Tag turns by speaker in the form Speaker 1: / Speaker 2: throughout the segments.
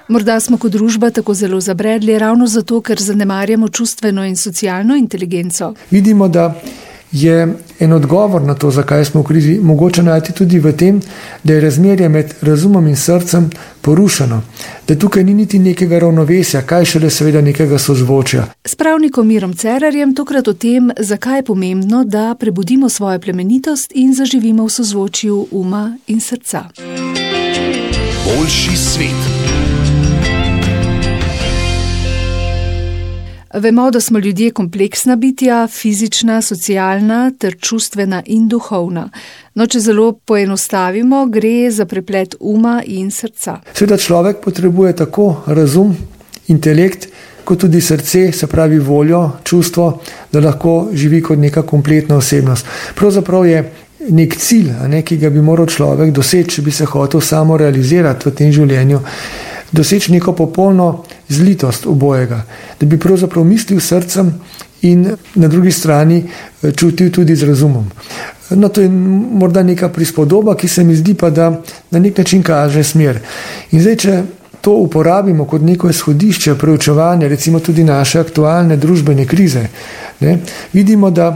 Speaker 1: Morda smo kot družba tako zelo zabredli ravno zato, ker zanemarjamo čustveno in socialno inteligenco.
Speaker 2: Vidimo, da je en odgovor na to, zakaj smo v krizi, mogoče najti tudi v tem, da je razmerje med razumom in srcem porušeno, da tukaj ni niti nekega ravnovesja, kaj šele seveda nekega sozvočja.
Speaker 1: S pravnikom Mirom Cerarjem tokrat o tem, zakaj je pomembno, da prebudimo svojo plemenitost in zaživimo v sozvočju uma in srca.
Speaker 3: Boljši svet.
Speaker 1: Vemo, da smo ljudje kompleksna bitja, fizična, socialna ter čustvena in duhovna. No, če zelo poenostavimo, gre za preplet uma in srca.
Speaker 2: Seveda človek potrebuje tako razum, intelekt, kot tudi srce, se pravi voljo, čustvo, da lahko živi kot neka kompletna osebnost. Pravzaprav je nek cilj, ki ga bi moral človek doseči, če bi se hotel samo realizirati v tem življenju, doseči neko popolno zlitost obojega, da bi pravzaprav mislil srcem in na drugi strani čutil tudi z razumom. No, to je morda neka prispodoba, ki se mi zdi pa, da na nek način kaže smer. In zdaj, če to uporabimo kot neko izhodišče preučevanja, recimo tudi naše aktualne družbene krize, vidimo, da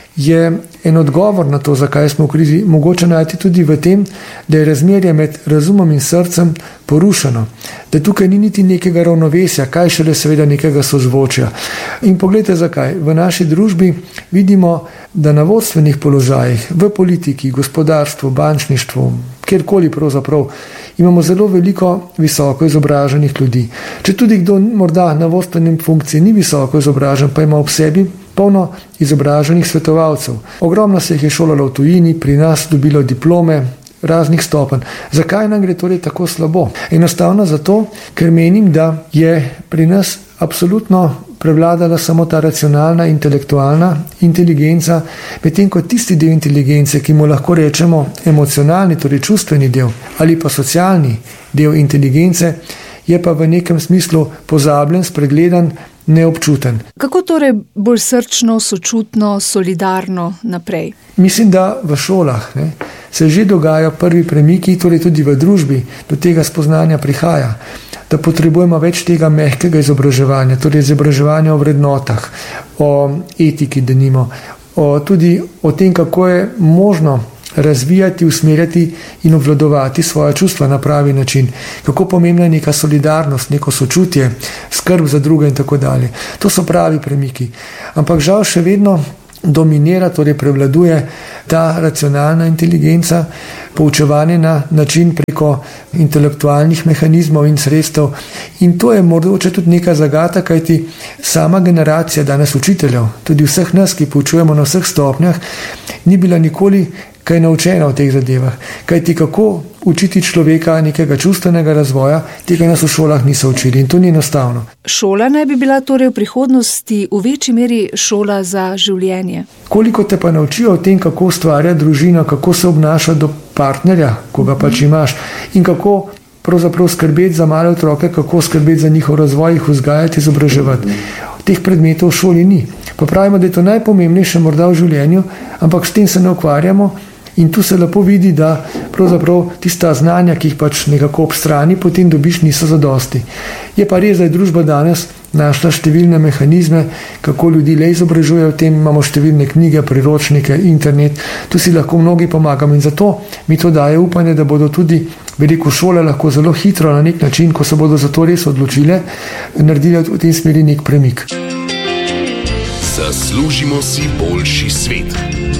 Speaker 2: je en odgovor na to, zakaj smo v krizi, mogoče najti tudi v tem, da je razmerje med razumom in srcem porušeno, da tukaj ni niti nekega ravnovesja, kaj šele seveda nekega sozvočja. In poglejte zakaj. V naši družbi vidimo, da na vodstvenih položajih, v politiki, gospodarstvu, bančništvu, kjerkoli pravzaprav, imamo zelo veliko visoko izobraženih ljudi. Če tudi kdo morda na vodstvenem funkciji ni visoko izobražen, pa ima ob sebi polno izobraženih svetovalcev. Ogromno se jih je šolalo v tujini, pri nas dobilo diplome raznih stopenj. Zakaj nam gre torej tako slabo? Enostavno zato, ker menim, da je pri nas absolutno prevladala samo ta racionalna, intelektualna inteligenca, medtem ko tisti del inteligence, ki mu lahko rečemo emocionalni, torej čustveni del, ali pa socialni del inteligence, je pa v nekem smislu pozabljen, spregledan, neobčuten.
Speaker 1: Kako torej bolj srčno, sočutno, solidarno naprej?
Speaker 2: Mislim, da v šolah se že dogajajo prvi premiki, torej tudi v družbi do tega spoznanja prihaja, da potrebujemo več tega mehkega izobraževanja, torej izobraževanja o vrednotah, o etiki denimo, tudi o tem, kako je možno razvijati, usmerjati in obvladovati svoje čustva na pravi način. Kako pomembna je neka solidarnost, neko sočutje, skrb za druge in tako dalje. To so pravi premiki. Ampak žal še vedno dominira, torej prevladuje ta racionalna inteligenca, poučevanje na način preko intelektualnih mehanizmov in sredstev. In to je mogoče tudi neka zagata, kajti sama generacija danes učiteljev, tudi vseh nas, ki poučujemo na vseh stopnjah, ni bila nikoli kaj naučena o teh zadevah. Kajti kako učiti človeka nekega čustvenega razvoja, tega nas v šolah niso učili in to ni enostavno.
Speaker 1: Šola naj bi bila torej v prihodnosti v večji meri šola za življenje.
Speaker 2: Koliko te pa naučijo o tem, kako ustvarja družino, kako se obnaša do partnerja, koga pač imaš, in kako pravzaprav skrbeti za male otroke, kako skrbeti za njihov razvoj, jih vzgajati, izobraževati. Teh predmetov v šoli ni. Pa pravimo, da je to najpomembnejše morda v življenju, ampak s tem se ne ukvarjamo. In tu se lepo vidi, da pravzaprav tista znanja, ki jih pač nekako ob strani potem dobiš, niso zadosti. Je pa res, da je družba danes našla številne mehanizme, kako ljudi le izobražujejo o tem, imamo številne knjige, priročnike, internet, tu si lahko mnogi pomagamo in zato mi to daje upanje, da bodo tudi veliko šole lahko zelo hitro na nek način, ko se bodo za to res odločile, naredile v tem smeri nek premik.
Speaker 3: Zaslužimo si boljši svet.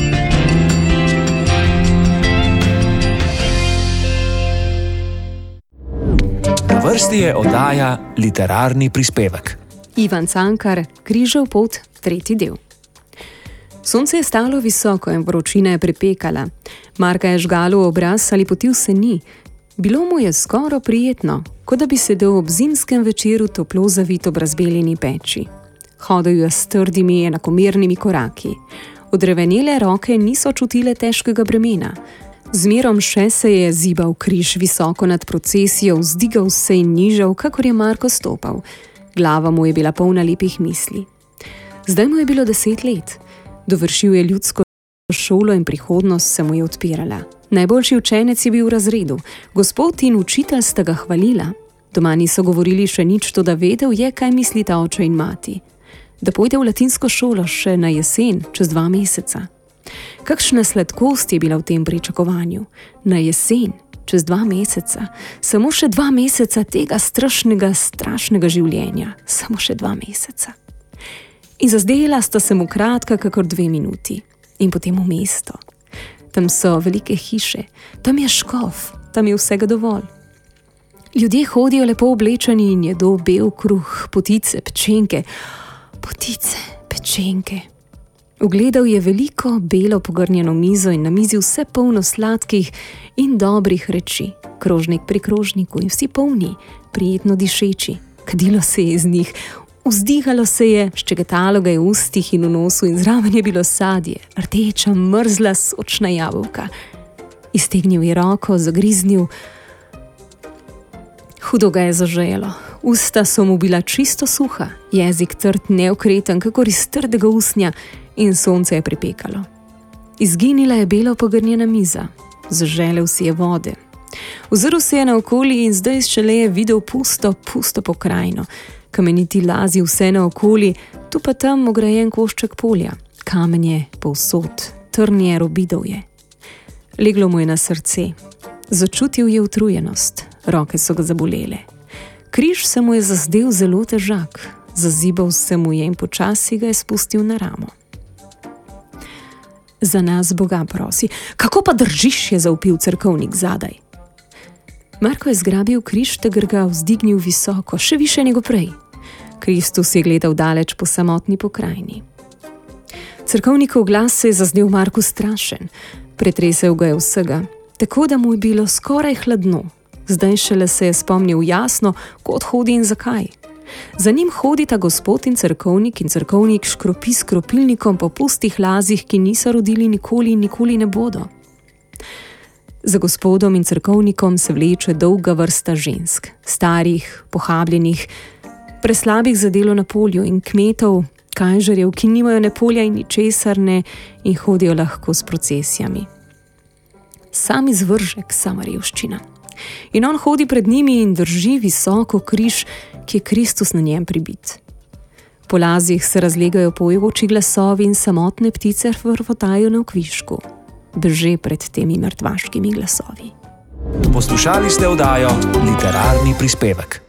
Speaker 3: Na vrsti je oddaja Literarni prispevek.
Speaker 4: Ivan Cankar, Križev pot, 3. del. Sonce je stalo visoko in vročina je pripekala. Marka je žgalo obraz ali potil se ni. Bilo mu je skoro prijetno, kot da bi sedel ob zimskem večeru toplo zavit ob razbeljeni peči. Hodil je s trdimi, enakomernimi koraki. Odrevenele roke niso čutile težkega bremena. Zmerom še se je zibal križ visoko nad procesijo, vzdigal se in nižal, kakor je Marko stopal. Glava mu je bila polna lepih misli. Zdaj mu je bilo 10 let. Dovršil je ljudsko šolo in prihodnost se mu je odpirala. Najboljši učenec je bil v razredu. Gospod in učitelj sta ga hvalila. Doma niso govorili še nič, to da vedel je, kaj mislita oče in mati. Da pojde v latinsko šolo še na jesen, čez 2 meseca. Kakšna sladkost je bila v tem pričakovanju. Na jesen, čez 2 meseca, samo še 2 meseca tega strašnega življenja. Samo še 2 meseca. In zazdela sta se mu kratka, kakor 2 minuti. In potem v mesto. Tam so velike hiše, tam je škof, tam je vsega dovolj. Ljudje hodijo lepo oblečeni in jedo bel kruh, potice, pečenke. Potice, pečenke. Ugledal je veliko belo pogrnjeno mizo in na mizi vse polno sladkih in dobrih reči. Krožnik pri krožniku in vsi polni, prijetno dišeči. Kadilo se je iz njih, vzdihalo se je, ščegetalo ga je v ustih in v nosu in zraven je bilo sadje, rdeča, mrzla, sočna jabolka. Iztegnil je roko, zagriznil. Hudo ga je zaželo. Usta so mu bila čisto suha, jezik trd, neokreten, kakor iz trdega usnja, in sonce je pripekalo. Izginila je belo pogrnjena miza. Zaželel si je vode. Ozrl se je naokoli in zdaj šele je videl pusto pokrajino. Kameniti lazi vse naokoli, tu pa tam ograjen košček polja. Kamenje povsod, trnje, robidovje. Leglo mu je na srce. Začutil je utrujenost. Roke so ga zabolele. Križ se mu je zazdel zelo težak. Zazibal se mu je in počasi ga je spustil na ramo. Za nas Boga prosi. Kako pa držiš, je zavpil cerkovnik zadaj. Marko je zgrabil križ, ter ga vzdignil visoko, še više nego prej. Kristus je gledal daleč po samotni pokrajini. Cerkovnikov glas se je zazdel Marku strašen. Pretresel ga je vsega, tako da mu je bilo skoraj hladno. Zdaj šele se je spomnil jasno, kod hodi in zakaj. Za njim hodita gospod in cerkovnik škropi s kropilnikom po pustih lazih, ki niso rodili nikoli in nikoli ne bodo. Za gospodom in cerkovnikom se vleče dolga vrsta žensk, starih, pohabljenih, preslabih za delo na polju in kmetov, kajžarjev, ki nimajo ne polja in ničesar ne in hodijo lahko s procesijami. Sam izvržek, sama revščina. In on hodi pred njimi in drži visoko križ, ki je Kristus na njem pribit. Po lazih se razlegajo pojevoči glasovi in samotne ptice vrvotajo na okvišku. Beže pred temi mrtvaškimi glasovi.
Speaker 3: Poslušali ste oddajo Literarni prispevek.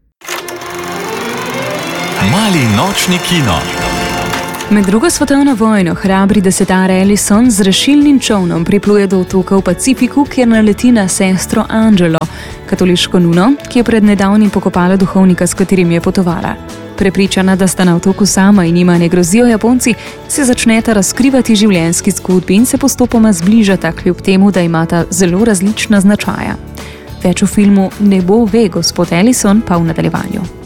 Speaker 5: Mali nočni kino.
Speaker 4: Med 2. svetovno vojno hrabri desetar Ellison z rešilnim čolnom pripluje do otoka v Pacifiku, kjer naleti na sestro Angelo, katoliško nuno, ki je pred nedavnim pokopala duhovnika, s katerim je potovala. Prepričana, da sta na otoku sama in jima ne grozijo Japonci, se začneta razkrivati življenjski zgodbi in se postopoma zbližata, kljub temu, da imata zelo različna značaja. Več v filmu Ne bo ve, gospod Ellison, pa v nadaljevanju.